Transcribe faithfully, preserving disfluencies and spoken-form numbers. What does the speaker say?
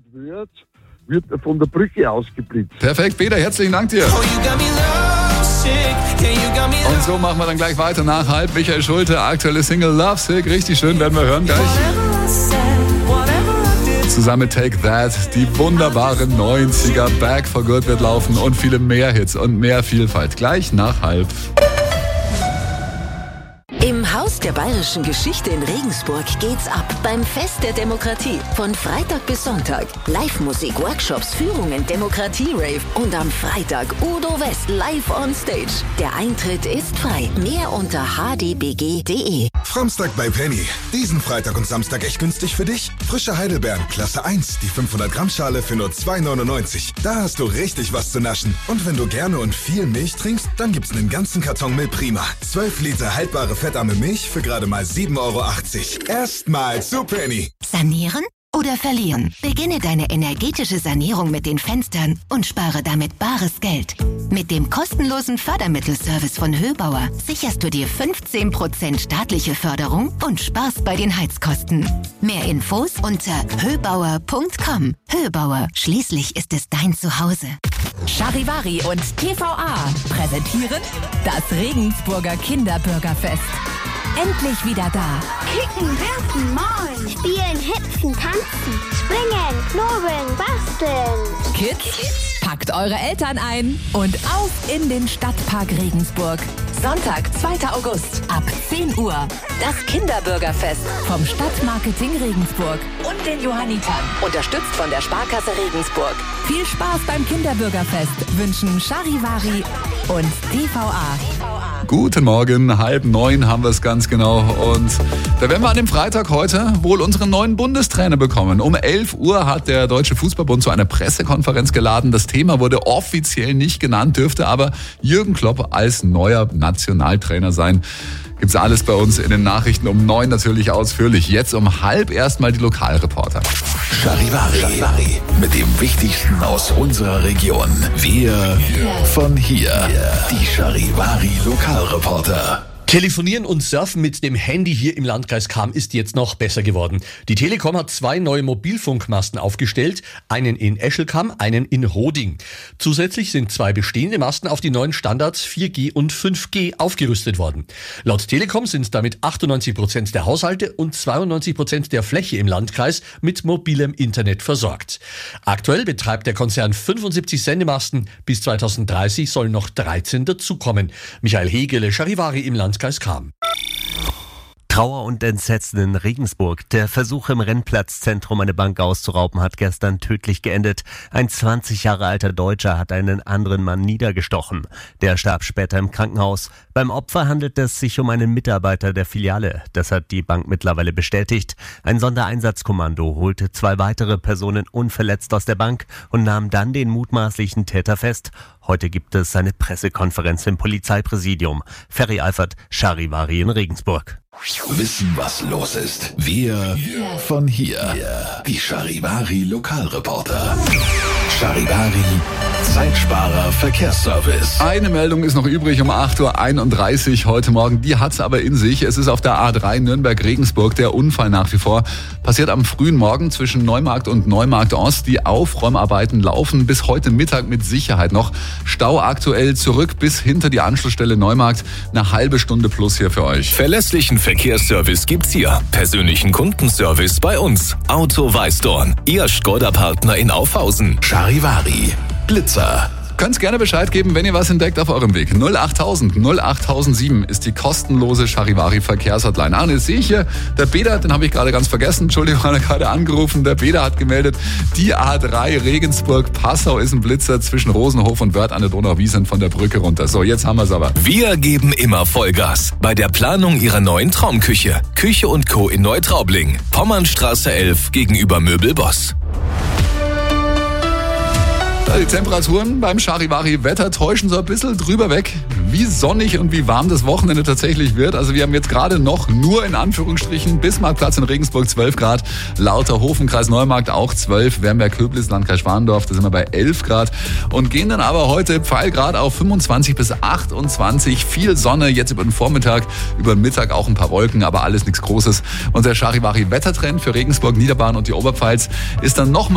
wird, wird er von der Brücke ausgeblitzt. Perfekt, Peter, herzlichen Dank dir. Und so machen wir dann gleich weiter nach halb. Michael Schulte, aktuelle Single Lovesick. Richtig schön, werden wir hören gleich. Zusammen mit Take That, die wunderbaren neunziger, Back for Good wird laufen und viele mehr Hits und mehr Vielfalt. Gleich nach halb. Im Haus der Bayerischen Geschichte in Regensburg geht's ab beim Fest der Demokratie. Von Freitag bis Sonntag. Live-Musik, Workshops, Führungen, Demokratie-Rave und am Freitag Udo West live on stage. Der Eintritt ist frei. Mehr unter h d b g punkt d e. Framstag bei Penny. Diesen Freitag und Samstag echt günstig für dich. Frische Heidelbeeren, Klasse eins, die fünfhundert Gramm Schale für nur zwei neunundneunzig. Da hast du richtig was zu naschen. Und wenn du gerne und viel Milch trinkst, dann gibt's einen ganzen Karton Milch Prima. zwölf Liter haltbare fettarme Milch für gerade mal sieben Euro achtzig. Erstmal zu Penny. Sanieren oder verlieren? Beginne deine energetische Sanierung mit den Fenstern und spare damit bares Geld. Mit dem kostenlosen Fördermittelservice von Höbauer sicherst du dir fünfzehn Prozent staatliche Förderung und sparst bei den Heizkosten. Mehr Infos unter höbauer punkt com. Höbauer, schließlich ist es dein Zuhause. Charivari und T V A präsentieren das Regensburger Kinderbürgerfest. Endlich wieder da. Kicken, werfen, malen, spielen, hüpfen, tanzen, springen, knobeln, basteln. Kids, packt eure Eltern ein und auf in den Stadtpark Regensburg. Sonntag, zweiter August ab zehn Uhr. Das Kinderbürgerfest vom Stadtmarketing Regensburg und den Johannitern. Unterstützt von der Sparkasse Regensburg. Viel Spaß beim Kinderbürgerfest wünschen Charivari und T V A. Guten Morgen, halb neun haben wir es ganz genau. Und da werden wir an dem Freitag heute wohl unseren neuen Bundestrainer bekommen. Um elf Uhr hat der Deutsche Fußballbund zu einer Pressekonferenz geladen. Das Thema wurde offiziell nicht genannt, dürfte aber Jürgen Klopp als neuer Nationaltrainer sein. Gibt's alles bei uns in den Nachrichten um neun natürlich ausführlich. Jetzt um halb erstmal die Lokalreporter. Charivari, Charivari mit dem Wichtigsten aus unserer Region. Wir von hier. Die Charivari Lokalreporter. Telefonieren und Surfen mit dem Handy hier im Landkreis Cham ist jetzt noch besser geworden. Die Telekom hat zwei neue Mobilfunkmasten aufgestellt, einen in Eschelkam, einen in Roding. Zusätzlich sind zwei bestehende Masten auf die neuen Standards vier G und fünf G aufgerüstet worden. Laut Telekom sind damit achtundneunzig Prozent der Haushalte und zweiundneunzig Prozent der Fläche im Landkreis mit mobilem Internet versorgt. Aktuell betreibt der Konzern fünfundsiebzig Sendemasten, bis zweitausenddreißig sollen noch dreizehn dazukommen. Michael Hegele, Charivari im Landkreis kam. Trauer und Entsetzen in Regensburg. Der Versuch im Rennplatzzentrum eine Bank auszurauben hat gestern tödlich geendet. Ein zwanzig Jahre alter Deutscher hat einen anderen Mann niedergestochen. Der starb später im Krankenhaus. Beim Opfer handelt es sich um einen Mitarbeiter der Filiale. Das hat die Bank mittlerweile bestätigt. Ein Sondereinsatzkommando holte zwei weitere Personen unverletzt aus der Bank und nahm dann den mutmaßlichen Täter fest. Heute gibt es eine Pressekonferenz im Polizeipräsidium. Ferry Eifert, Charivari in Regensburg. Wissen, was los ist. Wir von hier. Die Charivari Lokalreporter. Charivari Zeitsparer Verkehrsservice. Eine Meldung ist noch übrig um acht Uhr einunddreißig heute Morgen. Die hat's aber in sich. Es ist auf der A drei Nürnberg-Regensburg der Unfall nach wie vor. Passiert am frühen Morgen zwischen Neumarkt und Neumarkt Ost. Die Aufräumarbeiten laufen bis heute Mittag mit Sicherheit noch. Stau aktuell zurück bis hinter die Anschlussstelle Neumarkt. Eine halbe Stunde plus hier für euch. Verlässlichen Verkehrsservice gibt's hier. Persönlichen Kundenservice bei uns. Auto Weißdorn. Ihr Skoda-Partner in Aufhausen. Charivari. Blitzer. Könnt gerne Bescheid geben, wenn ihr was entdeckt auf eurem Weg. null achttausend null achttausendsieben ist die kostenlose Charivari Verkehrshotline. Ah, und jetzt sehe ich hier, der Peter, den habe ich gerade ganz vergessen. Entschuldigung, hat er gerade angerufen. Der Peter hat gemeldet, die A drei Regensburg-Passau ist ein Blitzer zwischen Rosenhof und Wörth an der Donauwiesn von der Brücke runter. So, jetzt haben wir es aber. Wir geben immer Vollgas bei der Planung ihrer neuen Traumküche. Küche und Co. in Neutraubling. Pommernstraße elf gegenüber Möbelboss. Die Temperaturen beim Charivari-Wetter täuschen so ein bisschen drüber weg, wie sonnig und wie warm das Wochenende tatsächlich wird. Also wir haben jetzt gerade noch nur in Anführungsstrichen Bismarckplatz in Regensburg zwölf Grad, Lauterhofen, Kreis Neumarkt auch zwölf, Wernberg-Köblitz, Landkreis Schwandorf, da sind wir bei elf Grad und gehen dann aber heute Pfeilgrad auf fünfundzwanzig bis achtundzwanzig. Viel Sonne, jetzt über den Vormittag, über den Mittag auch ein paar Wolken, aber alles nichts Großes. Und der Charivari-Wettertrend für Regensburg, Niederbayern und die Oberpfalz ist dann nochmal